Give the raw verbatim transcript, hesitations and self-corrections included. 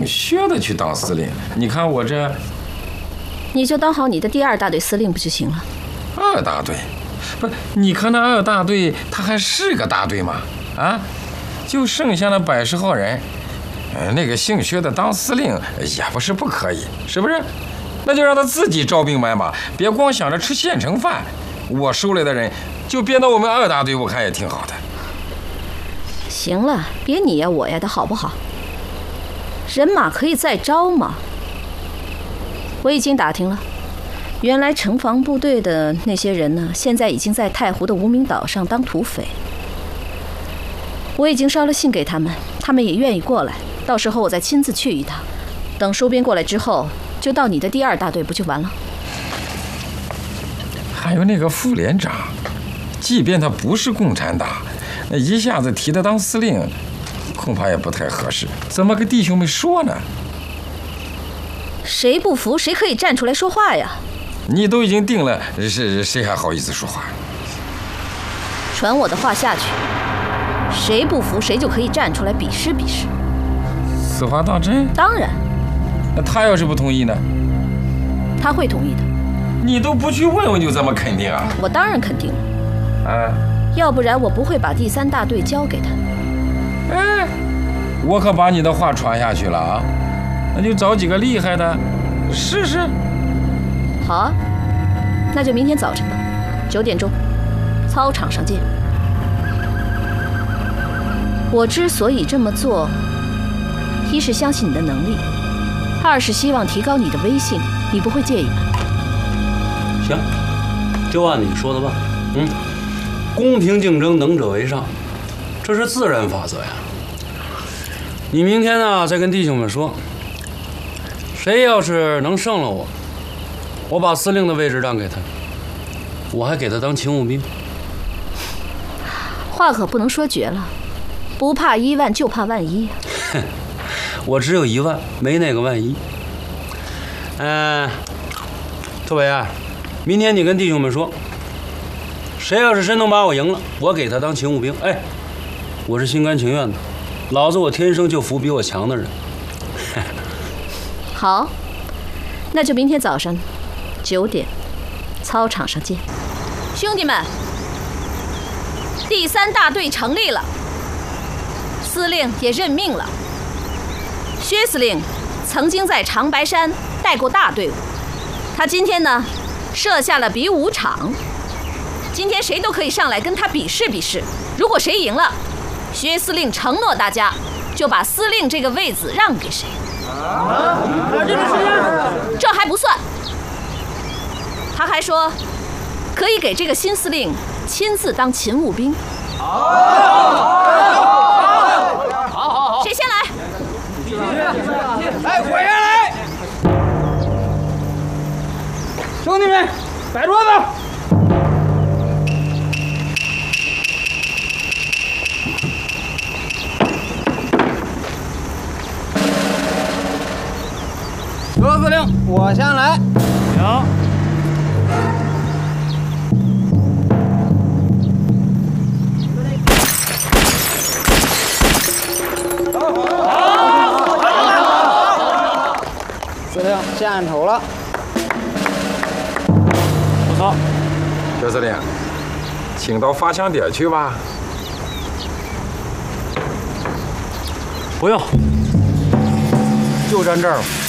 薛的去当司令。你看我这， 你就当好你的第二大队司令不就行了？ 二大队，不是？你看那二大队，他还是个大队吗？啊，就剩下了百十号人。嗯，那个姓薛的当司令也不是不可以，是不是？那就让他自己招兵买马，别光想着吃现成饭。我收来的人就编到我们二大队，我看也挺好的。 行了，别你呀我呀的好不好？人马可以再招嘛。我已经打听了，原来城防部队的那些人呢，现在已经在太湖的无名岛上当土匪。我已经捎了信给他们，他们也愿意过来。到时候我再亲自去一趟，等收编过来之后，就到你的第二大队，不就完了？ 还有那个副连长，即便他不是共产党，那一下子提他当司令，恐怕也不太合适。怎么跟弟兄们说呢？ 谁不服，谁可以站出来说话呀？ 你都已经定了，是谁还好意思说话？ 传我的话下去，谁不服，谁就可以站出来比试比试。 此话当真？ 当然。 那他要是不同意呢？ 他会同意的。 你都不去问问就这么肯定啊？ 我当然肯定了。 啊， 要不然我不会把第三大队交给他。 哎，我可把你的话传下去了啊！那就找几个厉害的试试。 好啊，那就明天早晨吧，九点钟，操场上见。我之所以这么做，一是相信你的能力，二是希望提高你的威信，你不会介意吧？ 行，就按你说的办。嗯，公平竞争，能者为上，这是自然法则呀。你明天呢，再跟弟兄们说，谁要是能胜了我，我把司令的位置让给他，我还给他当勤务兵。 话可不能说绝了，不怕一万就怕万一。 哼，我只有一万，没那个万一。嗯、呃，特伟啊，明天你跟弟兄们说，谁要是真能把我赢了，我给他当勤务兵。哎，我是心甘情愿的，老子我天生就服比我强的人。 好，那就明天早上九点，操场上见。兄弟们，第三大队成立了，司令也任命了。薛司令曾经在长白山带过大队伍，他今天呢设下了比武场，今天谁都可以上来跟他比试比试。如果谁赢了，薛司令承诺大家就把司令这个位子让给谁。啊，这个是这还不算，他还说可以给这个新司令亲自当勤务兵。好，好，好，谁先来？ 来，我先来。兄弟们，摆桌子。何司令，我先来。 行。 司令献丑了。 不错。 薛司令，请到发枪点去吧。 不用，就站这儿了。